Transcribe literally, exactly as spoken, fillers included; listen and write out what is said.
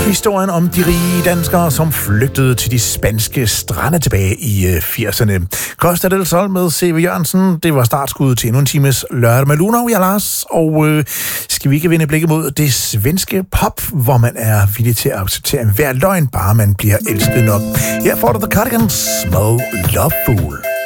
Historien om de rige danskere, som flygtede til de spanske strande tilbage i firserne. Costa del Sol med C V Jørgensen. Det var startskuddet til endnu en times lørdag med Luna og jeg, Lars. Og øh, skal vi ikke vende blikket mod det svenske pop, hvor man er villig til at acceptere enhver løgn, bare man bliver elsket nok. Her får du The Cardigans, Small Love Fool.